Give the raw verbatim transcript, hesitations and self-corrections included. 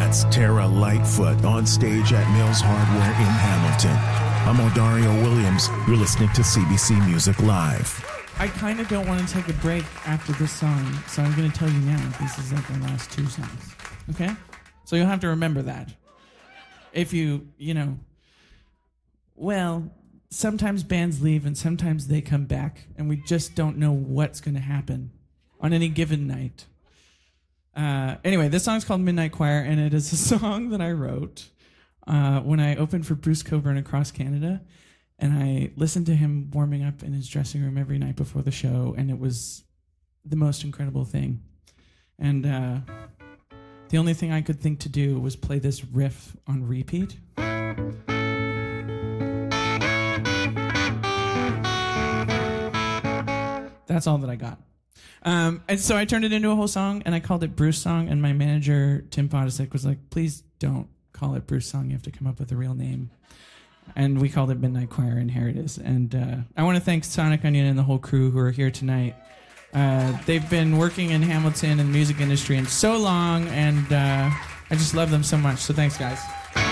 That's Tara Lightfoot on stage at Mills Hardware in Hamilton. I'm Odario Williams. You're listening to C B C Music Live. I kind of don't want to take a break after this song, so I'm going to tell you now. This is like the last two songs. Okay? So you'll have to remember that. If you, you know, well, sometimes bands leave and sometimes they come back, and we just don't know what's going to happen on any given night. Uh, anyway, this song's called Midnight Choir, and it is a song that I wrote uh, when I opened for Bruce Cockburn across Canada, and I listened to him warming up in his dressing room every night before the show, and it was the most incredible thing. And uh, the only thing I could think to do was play this riff on repeat. That's all that I got. Um, and so I turned it into a whole song, and I called it Bruce Song, and my manager, Tim Podesic, was like, please don't call it Bruce Song. You have to come up with a real name. And we called it Midnight Choir, and here it is. And uh, I want to thank Sonic Onion and the whole crew who are here tonight. Uh, they've been working in Hamilton and the music industry in so long, and uh, I just love them so much. So thanks, guys.